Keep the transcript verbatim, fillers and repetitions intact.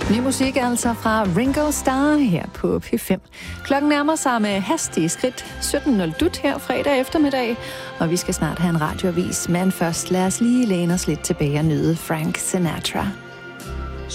Ny musik altså fra Ringo Starr her på P fem. Klokken nærmer sig med hastige skridt sytten nul dut her fredag eftermiddag, og vi skal snart have en radioavis. Men først lad os lige læne os lidt tilbage og nyde Frank Sinatra.